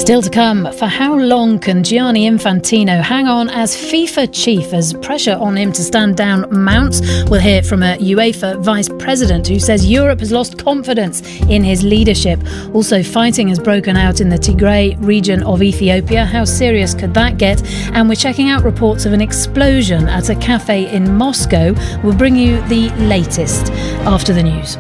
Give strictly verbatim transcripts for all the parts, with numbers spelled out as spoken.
Still to come, for how long can Gianni Infantino hang on as FIFA chief as pressure on him to stand down mounts? We'll hear from a UEFA vice president who says Europe has lost confidence in his leadership. Also, fighting has broken out in the Tigray region of Ethiopia. How serious could that get? And we're checking out reports of an explosion at a cafe in Moscow. We'll bring you the latest after the news.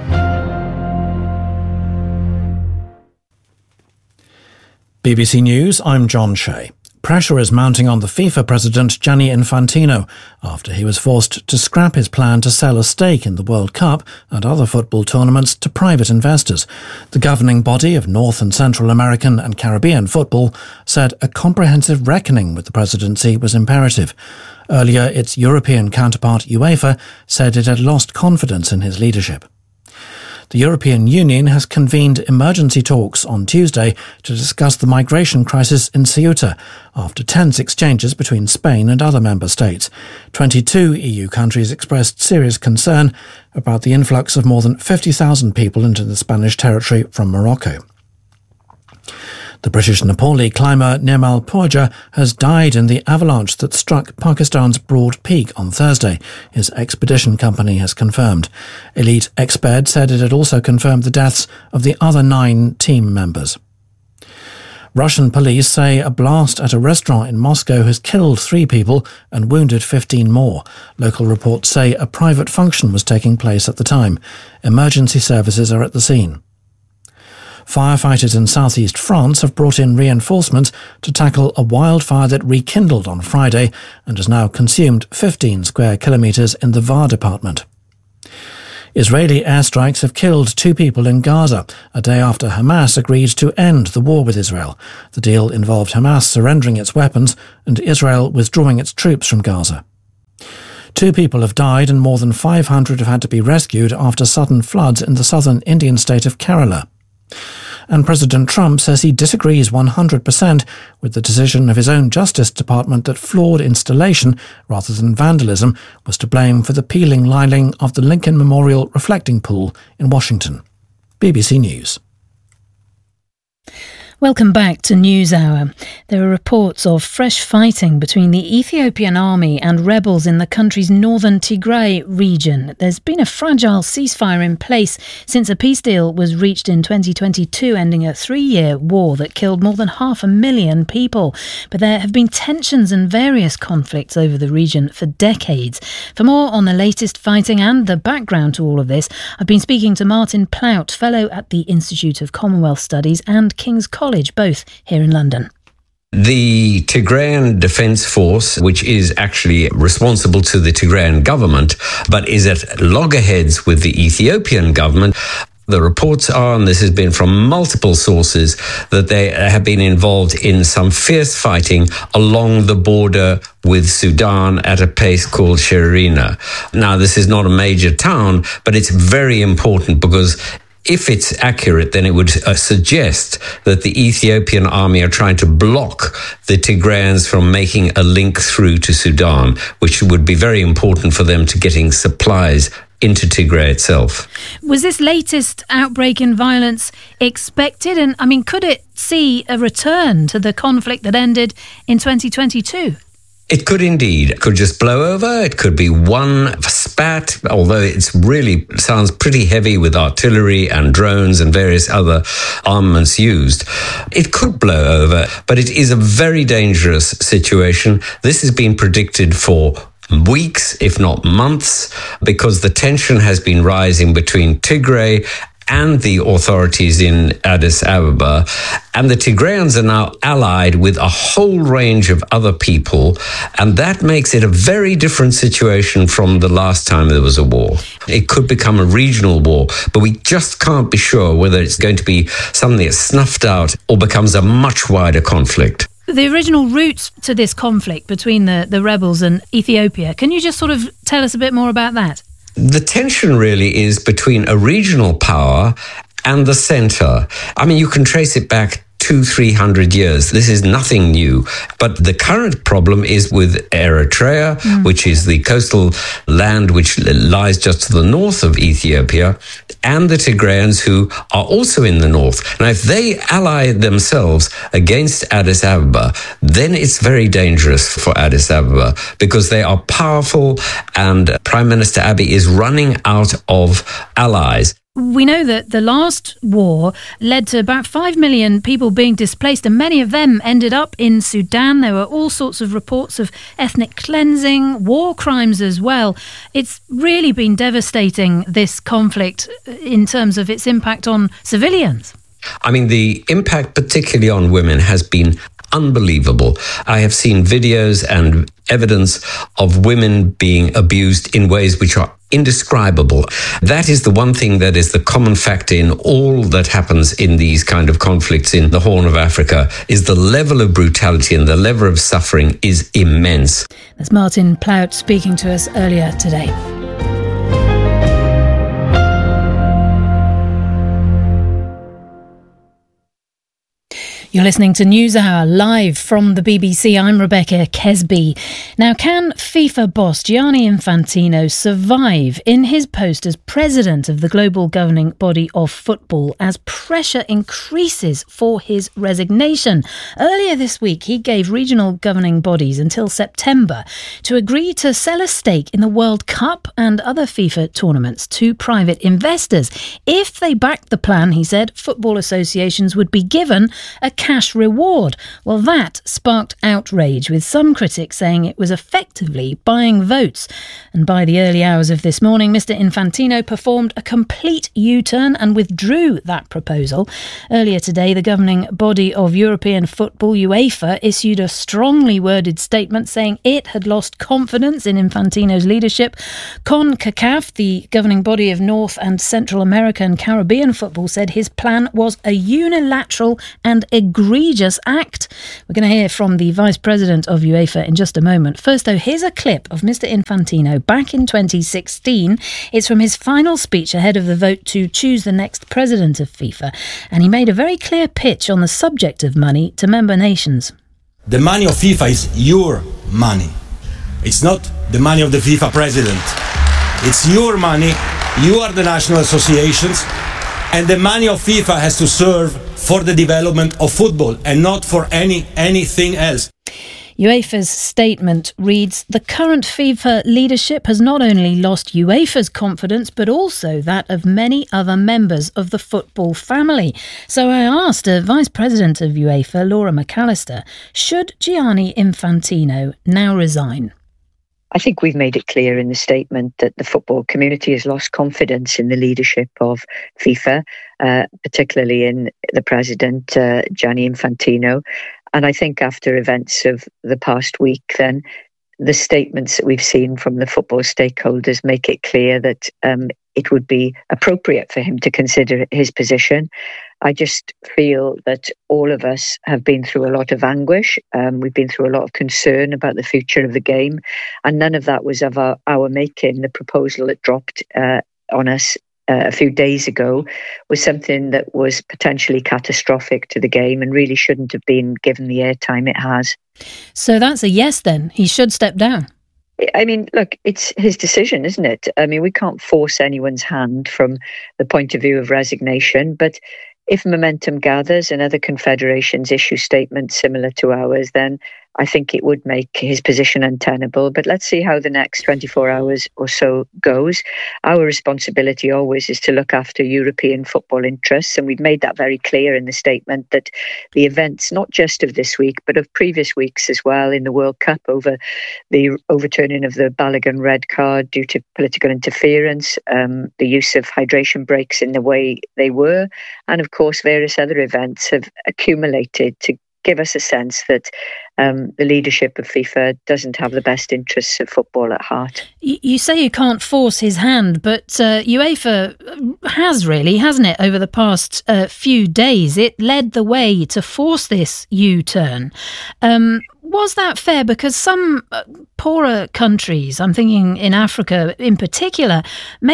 B B C News, I'm John Shea. Pressure is mounting on the FIFA president Gianni Infantino after he was forced to scrap his plan to sell a stake in the World Cup and other football tournaments to private investors. The governing body of North and Central American and Caribbean football said a comprehensive reckoning with the presidency was imperative. Earlier, its European counterpart UEFA said it had lost confidence in his leadership. The European Union has convened emergency talks on Tuesday to discuss the migration crisis in Ceuta after tense exchanges between Spain and other member states. twenty-two E U countries expressed serious concern about the influx of more than fifty thousand people into the Spanish territory from Morocco. The British Nepali climber Nirmal Purja has died in the avalanche that struck Pakistan's Broad Peak on Thursday, his expedition company has confirmed. Elite Exped said it had also confirmed the deaths of the other nine team members. Russian police say a blast at a restaurant in Moscow has killed three people and wounded fifteen more. Local reports say a private function was taking place at the time. Emergency services are at the scene. Firefighters in southeast France have brought in reinforcements to tackle a wildfire that rekindled on Friday and has now consumed fifteen square kilometres in the Var department. Israeli airstrikes have killed two people in Gaza, a day after Hamas agreed to end the war with Israel. The deal involved Hamas surrendering its weapons and Israel withdrawing its troops from Gaza. Two people have died and more than five hundred have had to be rescued after sudden floods in the southern Indian state of Kerala. And President Trump says he disagrees one hundred percent with the decision of his own Justice Department that flawed installation, rather than vandalism, was to blame for the peeling lining of the Lincoln Memorial Reflecting Pool in Washington. B B C News. Welcome back to NewsHour. There are reports of fresh fighting between the Ethiopian army and rebels in the country's northern Tigray region. There's been a fragile ceasefire in place since a peace deal was reached in twenty twenty-two, ending a three-year war that killed more than half a million people. But there have been tensions and various conflicts over the region for decades. For more on the latest fighting and the background to all of this, I've been speaking to Martin Plaut, Fellow at the Institute of Commonwealth Studies and King's College, both here in London. The Tigrayan Defence Force, which is actually responsible to the Tigrayan government, but is at loggerheads with the Ethiopian government. The reports are, and this has been from multiple sources, that they have been involved in some fierce fighting along the border with Sudan at a place called Sherina. Now, this is not a major town, but it's very important because if it's accurate, then it would uh, suggest that the Ethiopian army are trying to block the Tigrayans from making a link through to Sudan, which would be very important for them to getting supplies into Tigray itself. Was this latest outbreak in violence expected? And, I mean, could it see a return to the conflict that ended in twenty twenty-two? It could indeed. It could just blow over. It could be one spat, although it's really sounds pretty heavy with artillery and drones and various other armaments used. It could blow over, but it is a very dangerous situation. This has been predicted for weeks, if not months, because the tension has been rising between Tigray and the authorities in Addis Ababa. And the Tigrayans are now allied with a whole range of other people, and that makes it a very different situation from the last time there was a war. It could become a regional war, but we just can't be sure whether it's going to be something that's snuffed out or becomes a much wider conflict. The original roots to this conflict between the, the rebels and Ethiopia, can you just sort of tell us a bit more about that? The tension really is between a regional power and the centre. I mean, you can trace it back to two, three hundred years. This is nothing new. But the current problem is with Eritrea, mm. which is the coastal land which lies just to the north of Ethiopia, and the Tigrayans, who are also in the north. Now, if they ally themselves against Addis Ababa, then it's very dangerous for Addis Ababa because they are powerful and Prime Minister Abiy is running out of allies. We know that the last war led to about five million people being displaced, and many of them ended up in Sudan. There were all sorts of reports of ethnic cleansing, war crimes as well. It's really been devastating, this conflict, in terms of its impact on civilians. I mean, the impact particularly on women has been unbelievable. I have seen videos and evidence of women being abused in ways which are indescribable. That is the one thing that is the common factor in all that happens in these kind of conflicts in the Horn of Africa, is the level of brutality and the level of suffering is immense. That's Martin Plaut speaking to us earlier today. You're listening to NewsHour live from the B B C. I'm Rebecca Kesby. Now, can FIFA boss Gianni Infantino survive in his post as president of the global governing body of football as pressure increases for his resignation? Earlier this week, he gave regional governing bodies until September to agree to sell a stake in the World Cup and other FIFA tournaments to private investors. If they backed the plan, he said, football associations would be given a cash reward. Well, that sparked outrage, with some critics saying it was effectively buying votes. And by the early hours of this morning, Mister Infantino performed a complete U-turn and withdrew that proposal. Earlier today, the governing body of European football, UEFA, issued a strongly worded statement saying it had lost confidence in Infantino's leadership. CONCACAF, the governing body of North and Central America and Caribbean football, said his plan was a unilateral and egregious act. We're going to hear from the Vice President of UEFA in just a moment. First, though, here's a clip of Mister Infantino back in twenty sixteen. It's from his final speech ahead of the vote to choose the next president of FIFA, and he made a very clear pitch on the subject of money to member nations. The money of FIFA is your money. It's not the money of the FIFA president. It's your money. You are the national associations, and the money of FIFA has to serve for the development of football and not for any anything else. UEFA's statement reads, the current FIFA leadership has not only lost UEFA's confidence, but also that of many other members of the football family. So I asked a Vice President of UEFA, Laura McAllister, should Gianni Infantino now resign? I think we've made it clear in the statement that the football community has lost confidence in the leadership of FIFA, uh, particularly in the president, uh, Gianni Infantino. And I think after events of the past week, then the statements that we've seen from the football stakeholders make it clear that um, it would be appropriate for him to consider his position. I just feel that all of us have been through a lot of anguish. Um, we've been through a lot of concern about the future of the game, and none of that was of our, our making. The proposal that dropped uh, on us uh, a few days ago was something that was potentially catastrophic to the game and really shouldn't have been given the airtime it has. So that's a yes then. He should step down. I mean, look, it's his decision, isn't it? I mean, we can't force anyone's hand from the point of view of resignation, but if momentum gathers and other confederations issue statements similar to ours, then I think it would make his position untenable. But let's see how the next twenty-four hours or so goes. Our responsibility always is to look after European football interests. And we've made that very clear in the statement that the events, not just of this week, but of previous weeks as well in the World Cup, over the overturning of the Balogun red card due to political interference, um, the use of hydration breaks in the way they were, and of course various other events have accumulated to give us a sense that um, the leadership of FIFA doesn't have the best interests of football at heart. You say you can't force his hand, but uh, UEFA has really, hasn't it, over the past uh, few days? It led the way to force this U-turn. Um, was that fair? Because some poorer countries, I'm thinking in Africa in particular, may have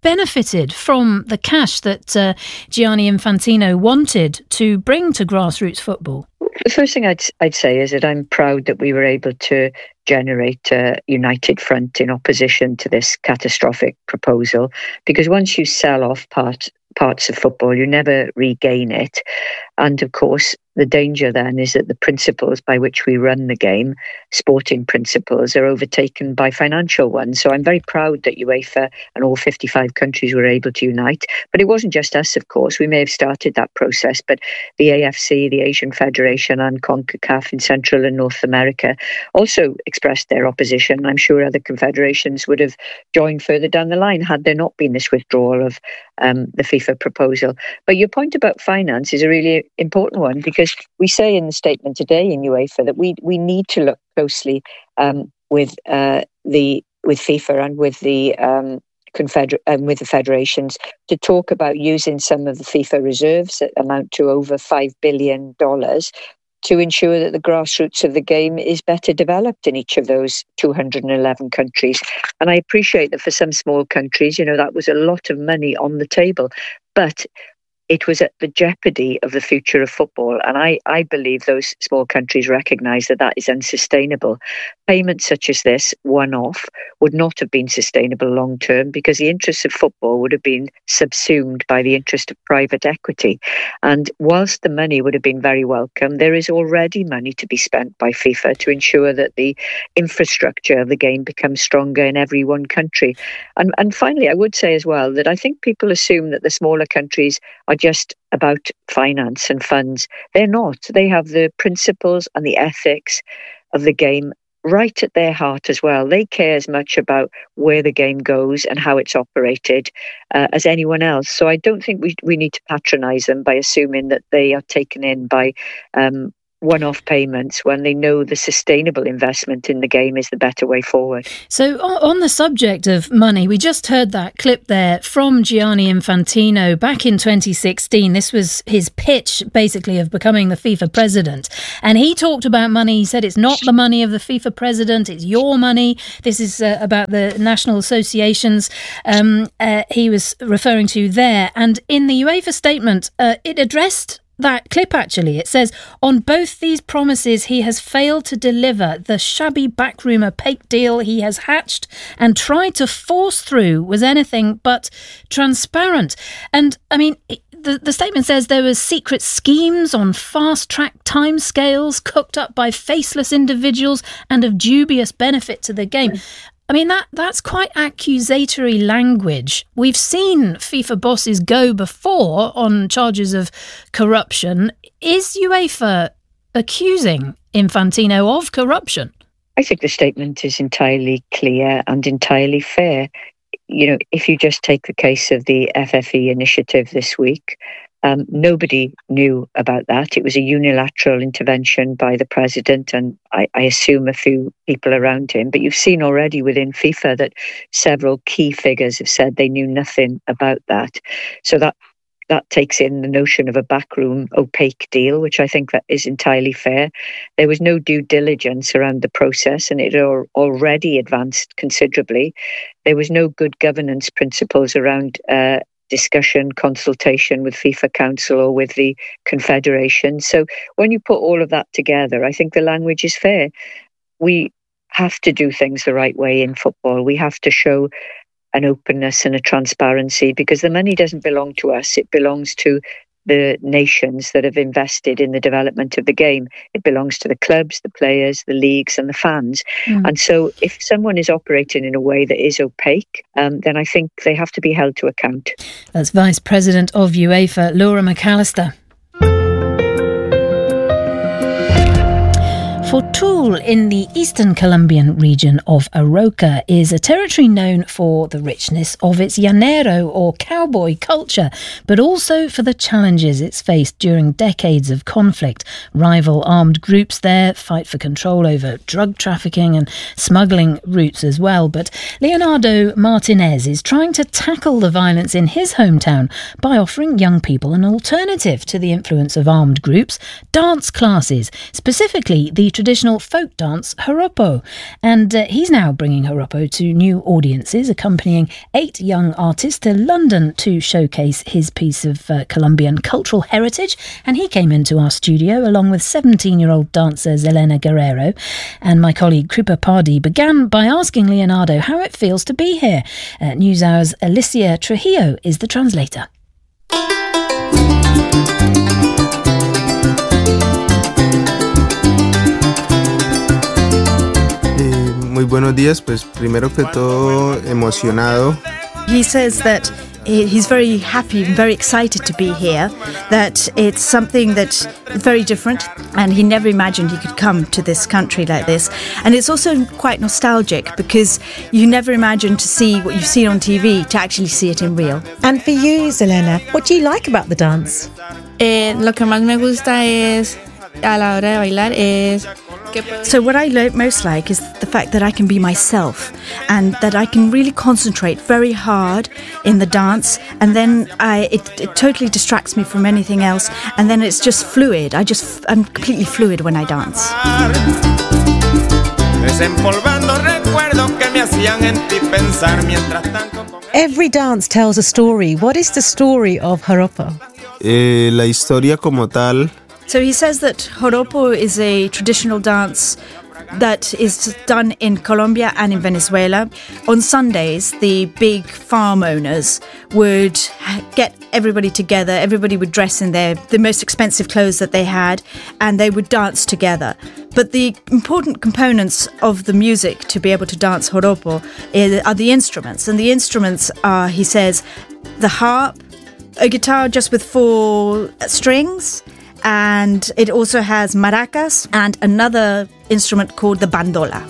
benefited from the cash that uh, Gianni Infantino wanted to bring to grassroots football? The first thing I'd, I'd say is that I'm proud that we were able to generate a united front in opposition to this catastrophic proposal, because once you sell off part, parts of football, you never regain it. And of course, the danger then is that the principles by which we run the game, sporting principles, are overtaken by financial ones. So I'm very proud that UEFA and all fifty-five countries were able to unite. But it wasn't just us, of course. We may have started that process, but the A F C, the Asian Federation, and CONCACAF in Central and North America also expressed their opposition. I'm sure other confederations would have joined further down the line had there not been this withdrawal of um, the FIFA proposal. But your point about finance is a really important one, because we say in the statement today in UEFA that we we need to look closely um, with uh, the with FIFA and with the um, confeder- um, with the federations to talk about using some of the FIFA reserves that amount to over five billion dollars to ensure that the grassroots of the game is better developed in each of those two hundred eleven countries. And I appreciate that for some small countries, you know, that was a lot of money on the table, but it was at the jeopardy of the future of football. And I, I believe those small countries recognise that that is unsustainable. Payments such as this, one-off, would not have been sustainable long-term, because the interests of football would have been subsumed by the interest of private equity. And whilst the money would have been very welcome, there is already money to be spent by FIFA to ensure that the infrastructure of the game becomes stronger in every one country. And, and finally, I would say as well that I think people assume that the smaller countries are just about finance and funds. They're not. They have the principles and the ethics of the game right at their heart as well. They care as much about where the game goes and how it's operated uh, as anyone else. So I don't think we we need to patronise them by assuming that they are taken in by um, one-off payments when they know the sustainable investment in the game is the better way forward. So on the subject of money, we just heard that clip there from Gianni Infantino back in twenty sixteen. This was his pitch, basically, of becoming the FIFA president. And he talked about money. He said it's not the money of the FIFA president, it's your money. This is uh, about the national associations um, uh, he was referring to there. And in the UEFA statement, uh, it addressed that clip, actually. It says, on both these promises, he has failed to deliver. The shabby backroom opaque deal he has hatched and tried to force through was anything but transparent. And, I mean, the, the statement says there were secret schemes on fast-track timescales cooked up by faceless individuals and of dubious benefit to the game. I mean, that that's quite accusatory language. We've seen FIFA bosses go before on charges of corruption. Is UEFA accusing Infantino of corruption? I think the statement is entirely clear and entirely fair. You know, if you just take the case of the F F E initiative this week, Um, nobody knew about that. It was a unilateral intervention by the president and I, I assume a few people around him. But you've seen already within FIFA that several key figures have said they knew nothing about that. So that that takes in the notion of a backroom opaque deal, which I think that is entirely fair. There was no due diligence around the process and it had already advanced considerably. There was no good governance principles around uh, discussion, consultation with FIFA Council or with the Confederation. So when you put all of that together, I think the language is fair. We have to do things the right way in football. We have to show an openness and a transparency because the money doesn't belong to us. It belongs to the nations that have invested in the development of the game. It belongs to the clubs, the players, the leagues and the fans. Mm. And so if someone is operating in a way that is opaque, um, then I think they have to be held to account. That's Vice President of UEFA, Laura McAllister. Fortul in the eastern Colombian region of Arauca is a territory known for the richness of its llanero or cowboy culture, but also for the challenges it's faced during decades of conflict. Rival armed groups there fight for control over drug trafficking and smuggling routes as well. But Leonardo Martinez is trying to tackle the violence in his hometown by offering young people an alternative to the influence of armed groups, dance classes, specifically the traditional folk dance joropo. And uh, he's now bringing joropo to new audiences, accompanying eight young artists to London to showcase his piece of uh, Colombian cultural heritage. And he came into our studio along with seventeen-year-old dancer Zelena Guerrero. And my colleague Krupa Pardee began by asking Leonardo how it feels to be here. Uh, NewsHour's Alicia Trujillo is the translator. Muy buenos días, pues primero que todo emocionado. He says that he's very happy and very excited to be here, that it's something that's very different and he never imagined he could come to this country like this. And it's also quite nostalgic because you never imagine to see what you've seen on T V to actually see it in real. And for you, Zelena, what do you like about the dance? Eh, lo que más me gusta es, a la hora de bailar, es So what I most like is the fact that I can be myself and that I can really concentrate very hard in the dance, and then I it, it totally distracts me from anything else, and then it's just fluid. I just I'm completely fluid when I dance. Every dance tells a story. What is the story of joropo? Eh, la historia como tal. So he says that joropo is a traditional dance that is done in Colombia and in Venezuela. On Sundays, the big farm owners would get everybody together. Everybody would dress in their the most expensive clothes that they had, and they would dance together. But the important components of the music to be able to dance joropo are the instruments. And the instruments are, he says, the harp, a guitar just with four strings, and it also has maracas and another instrument called the bandola.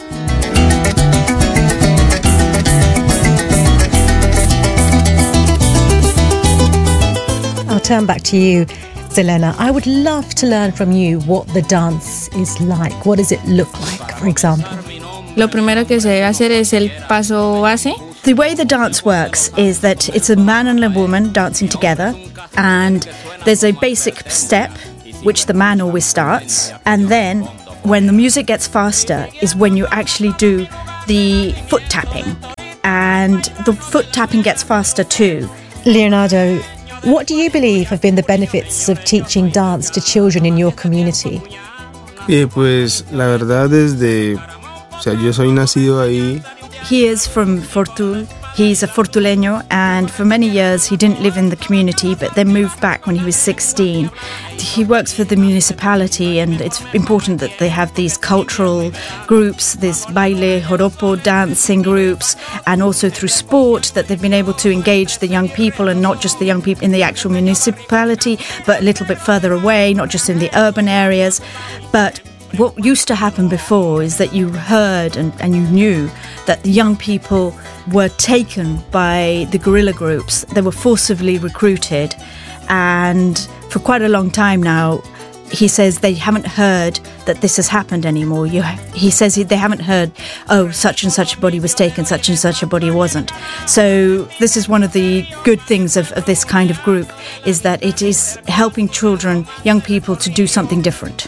I'll turn back to you, Zelena. I would love to learn from you what the dance is like. What does it look like, for example? Lo primero que se debe hacer es el paso base. The way the dance works is that it's a man and a woman dancing together, and there's a basic step which the man always starts, and then when the music gets faster is when you actually do the foot tapping, and the foot tapping gets faster too. Leonardo, what do you believe have been the benefits of teaching dance to children in your community? Eh, pues la verdad desde, o sea, yo soy nacido ahí. He is from Fortul. He's a Fortuleño, and for many years he didn't live in the community but then moved back when he was sixteen. He works for the municipality, and it's important that they have these cultural groups, this baile, joropo, dancing groups, and also through sport that they've been able to engage the young people, and not just the young people in the actual municipality but a little bit further away, not just in the urban areas. But what used to happen before is that you heard and, and you knew that the young people were taken by the guerrilla groups. They were forcibly recruited, and for quite a long time now, he says they haven't heard that this has happened anymore. You, he says they haven't heard, oh, such and such a body was taken, such and such a body wasn't. So this is one of the good things of, of this kind of group, is that it is helping children, young people, to do something different.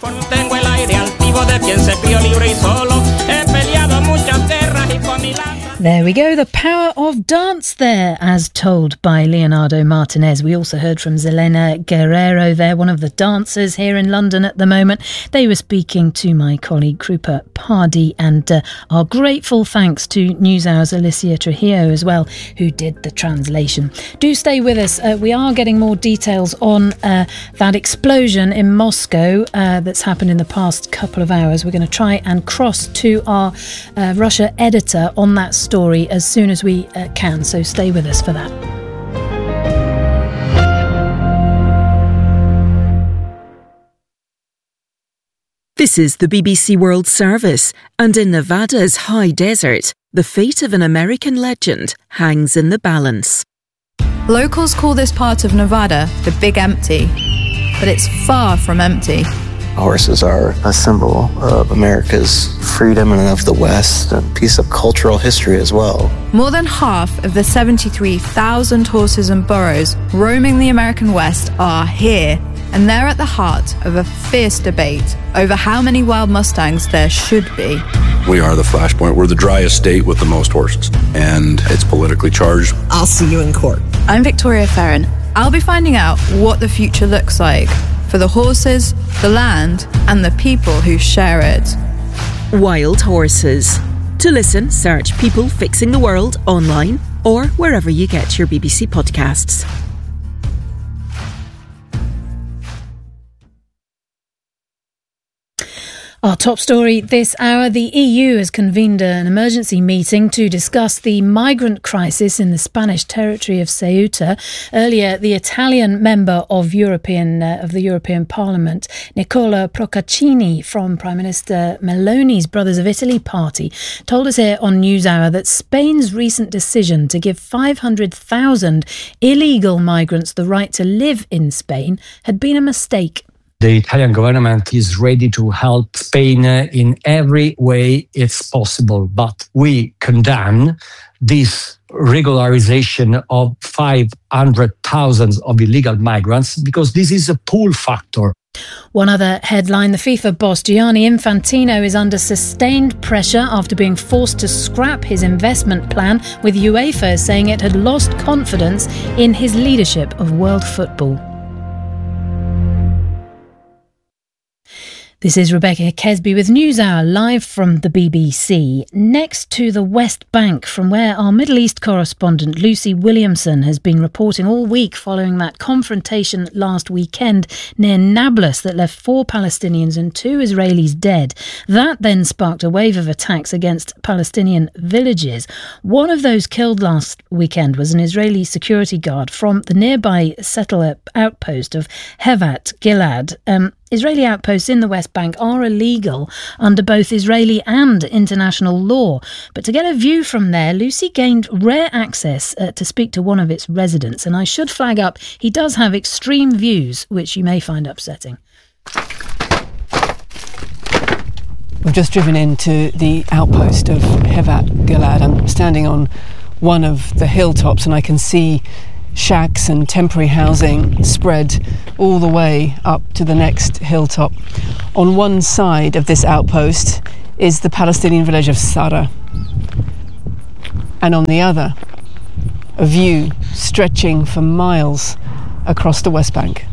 There we go, the power of dance there, as told by Leonardo Martinez. We also heard from Zelena Guerrero there, one of the dancers here in London at the moment. They were speaking to my colleague Krupa Pardee, and uh, our grateful thanks to NewsHour's Alicia Trujillo as well, who did the translation. Do stay with us. Uh, we are getting more details on uh, that explosion in Moscow uh, that's happened in the past couple of hours. We're going to try and cross to our uh, Russia editor on that story story as soon as we uh, can, so stay with us for that. This is the B B C World Service, and in Nevada's high desert, the fate of an American legend hangs in the balance. Locals call this part of Nevada the Big Empty, but it's far from empty. Horses are a symbol of America's freedom and of the West, a piece of cultural history as well. More than half of the seventy-three thousand horses and burros roaming the American West are here, and they're at the heart of a fierce debate over how many wild Mustangs there should be. We are the flashpoint. We're the driest state with the most horses, and it's politically charged. I'll see you in court. I'm Victoria Ferrin. I'll be finding out what the future looks like for the horses, the land, and the people who share it. Wild Horses. To listen, search People Fixing the World online or wherever you get your B B C podcasts. Our top story this hour, the E U has convened an emergency meeting to discuss the migrant crisis in the Spanish territory of Ceuta. Earlier, the Italian member of European uh, of the European Parliament, Nicola Procaccini from Prime Minister Meloni's Brothers of Italy party, told us here on NewsHour that Spain's recent decision to give five hundred thousand illegal migrants the right to live in Spain had been a mistake. The Italian government is ready to help Spain in every way it's possible, but we condemn this regularization of five hundred thousand of illegal migrants because this is a pull factor. One other headline, the FIFA boss Gianni Infantino is under sustained pressure after being forced to scrap his investment plan, with UEFA saying it had lost confidence in his leadership of world football. This is Rebecca Kesby with NewsHour, live from the B B C. Next to the West Bank, from where our Middle East correspondent Lucy Williamson has been reporting all week following that confrontation last weekend near Nablus that left four Palestinians and two Israelis dead. That then sparked a wave of attacks against Palestinian villages. One of those killed last weekend was an Israeli security guard from the nearby settler outpost of Hevat Gilad. Um, Israeli outposts in the West Bank are illegal under both Israeli and international law. But to get a view from there, Lucy gained rare access uh, to speak to one of its residents. And I should flag up, he does have extreme views, which you may find upsetting. We've just driven into the outpost of Hevat Gilad. I'm standing on one of the hilltops and I can see shacks and temporary housing spread all the way up to the next hilltop. On one side of this outpost is the Palestinian village of Sara, and on the other, a view stretching for miles across the West Bank.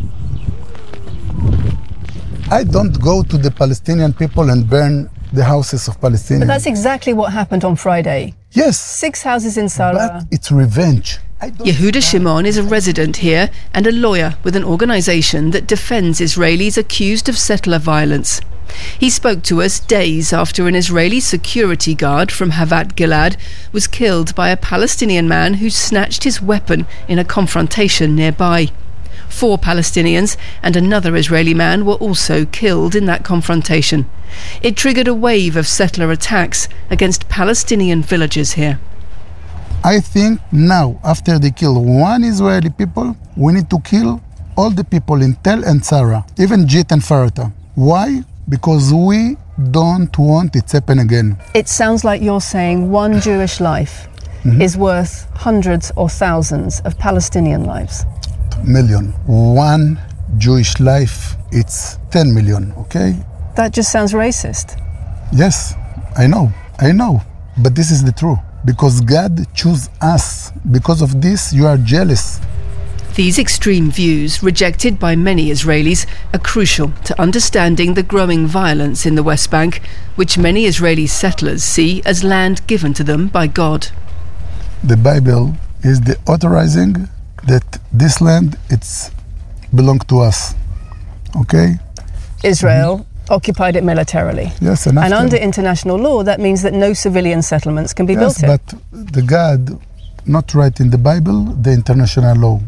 I don't go to the Palestinian people and burn the houses of Palestinians. But that's exactly what happened on Friday. Yes. Six houses in Sara. But it's revenge. Yehuda Shimon is a resident here and a lawyer with an organisation that defends Israelis accused of settler violence. He spoke to us days after an Israeli security guard from Hevat Gilad was killed by a Palestinian man who snatched his weapon in a confrontation nearby. Four Palestinians and another Israeli man were also killed in that confrontation. It triggered a wave of settler attacks against Palestinian villages here. I think now, after they kill one Israeli people, we need to kill all the people in Tel and Sara, even Jit and Farata. Why? Because we don't want it to happen again. It sounds like you're saying one Jewish life mm-hmm. is worth hundreds or thousands of Palestinian lives. Million. One Jewish life, it's ten million, okay? That just sounds racist. Yes, I know, I know. But this is the truth. Because God chose us. Because of this, you are jealous. These extreme views, rejected by many Israelis, are crucial to understanding the growing violence in the West Bank, which many Israeli settlers see as land given to them by God. The Bible is the authorizing that this land, it's belong to us. Okay? Israel mm-hmm. occupied it militarily. Yes, and, and under international law, that means that no civilian settlements can be yes, built here. But the God not write in the Bible the international law.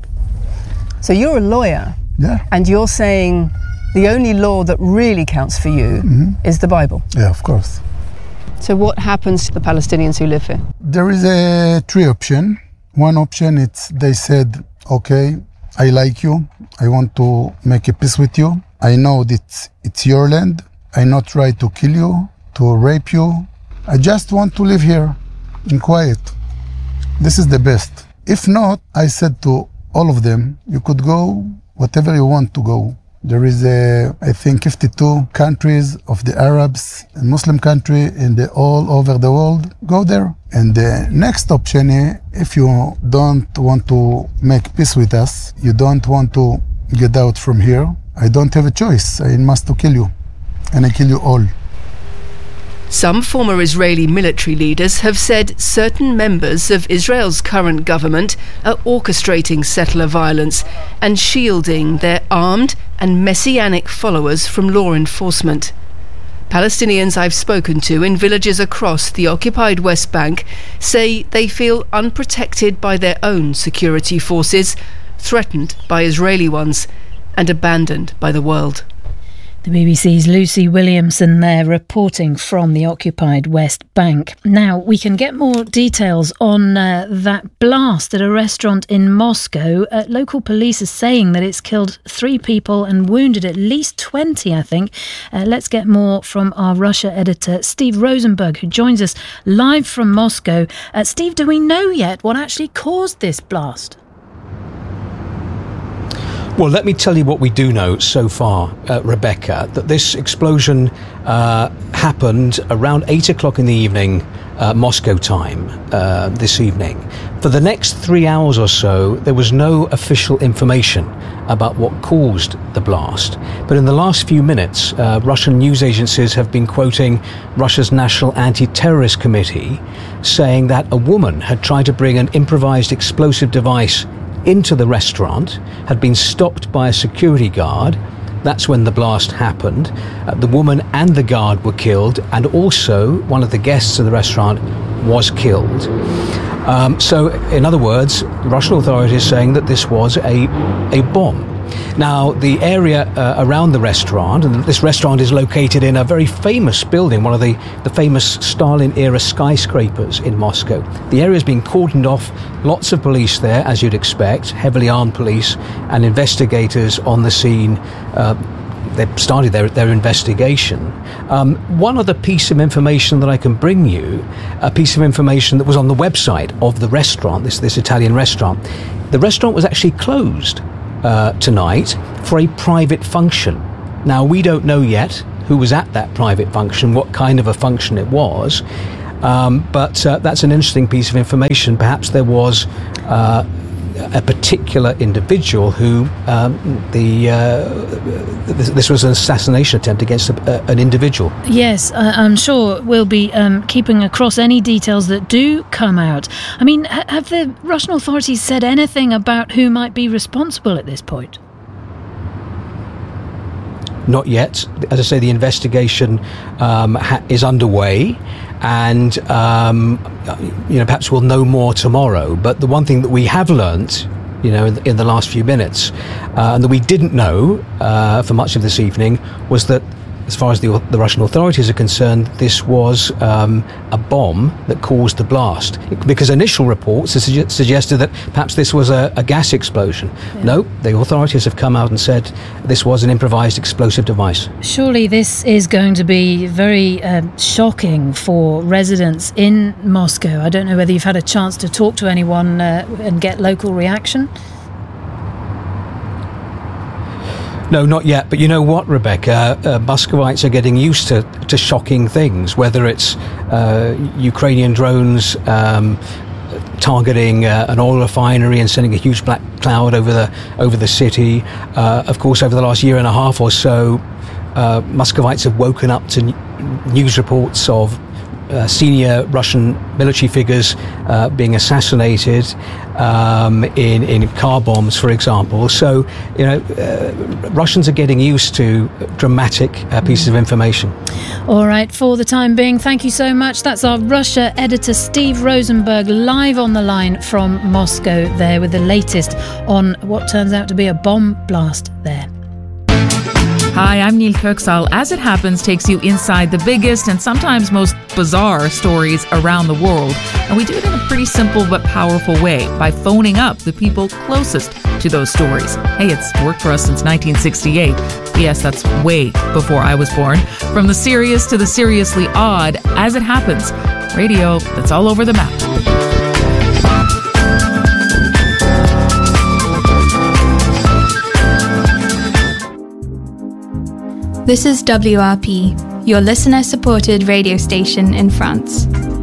So you're a lawyer, yeah, and you're saying the only law that really counts for you mm-hmm. is the Bible. Yeah, of course. So what happens to the Palestinians who live here? There is a three option. One option, it's they said, okay, I like you. I want to make a peace with you. I know that it's your land. I not try to kill you, to rape you. I just want to live here in quiet. This is the best. If not, I said to all of them, you could go whatever you want to go. There is, a, I think, fifty-two countries of the Arabs and Muslim country in the all over the world. Go there. And the next option is, if you don't want to make peace with us, you don't want to get out from here, I don't have a choice. I must to kill you. And I kill you all. Some former Israeli military leaders have said certain members of Israel's current government are orchestrating settler violence and shielding their armed and messianic followers from law enforcement. Palestinians I've spoken to in villages across the occupied West Bank say they feel unprotected by their own security forces, threatened by Israeli ones, and abandoned by the world. The B B C's Lucy Williamson there reporting from the occupied West Bank. Now, we can get more details on uh, that blast at a restaurant in Moscow. Uh, local police are saying that it's killed three people and wounded at least twenty, I think. Uh, let's get more from our Russia editor, Steve Rosenberg, who joins us live from Moscow. Uh, Steve, do we know yet what actually caused this blast? Well, let me tell you what we do know so far, uh, Rebecca, that this explosion uh, happened around eight o'clock in the evening, uh, Moscow time, uh, this evening. For the next three hours or so, there was no official information about what caused the blast. But in the last few minutes, uh, Russian news agencies have been quoting Russia's National Anti-Terrorist Committee, saying that a woman had tried to bring an improvised explosive device into the restaurant, had been stopped by a security guard. That's when the blast happened. Uh, the woman and the guard were killed, and also one of the guests of the restaurant was killed. Um, so, in other words, Russian authorities saying that this was a, a bomb. Now, the area uh, around the restaurant, and this restaurant is located in a very famous building, one of the, the famous Stalin-era skyscrapers in Moscow. The area has been cordoned off, lots of police there, as you'd expect, heavily armed police, and investigators on the scene. Uh, they've started their, their investigation. Um, one other piece of information that I can bring you, a piece of information that was on the website of the restaurant, this, this Italian restaurant. The restaurant was actually closed Uh, tonight for a private function. Now, we don't know yet who was at that private function, what kind of a function it was, um, but uh, that's an interesting piece of information. Perhaps there was uh, a particular individual who um, the uh, this, this was an assassination attempt against a, uh, an individual. Yes, uh, I'm sure we'll be um, keeping across any details that do come out. I mean, ha- have the Russian authorities said anything about who might be responsible at this point? Not yet. As I say, the investigation um, ha- is underway, and um, you know, perhaps we'll know more tomorrow. But the one thing that we have learnt, you know, in the, in the last few minutes, uh, and that we didn't know uh, for much of this evening, was that, as far as the, the Russian authorities are concerned, this was um, a bomb that caused the blast. Because initial reports su- suggested that perhaps this was a, a gas explosion. Yeah. No, the authorities have come out and said this was an improvised explosive device. Surely this is going to be very uh, shocking for residents in Moscow. I don't know whether you've had a chance to talk to anyone uh, and get local reaction. No, not yet. But you know what, Rebecca? Uh, Muscovites are getting used to, to shocking things, whether it's uh, Ukrainian drones um, targeting uh, an oil refinery and sending a huge black cloud over the over the city. Uh, of course, over the last year and a half or so, uh, Muscovites have woken up to n- news reports of Uh, senior Russian military figures uh, being assassinated um, in, in car bombs, for example. So, you know, uh, Russians are getting used to dramatic uh, pieces of information. All right, for the time being, thank you so much. That's our Russia editor, Steve Rosenberg, live on the line from Moscow there with the latest on what turns out to be a bomb blast there. Hi, I'm Neil Kirksall. As It Happens takes you inside the biggest and sometimes most bizarre stories around the world. And we do it in a pretty simple but powerful way by phoning up the people closest to those stories. Hey, it's worked for us since nineteen sixty-eight. Yes, that's way before I was born. From the serious to the seriously odd, As It Happens. Radio that's all over the map. This is W R P, your listener-supported radio station in France.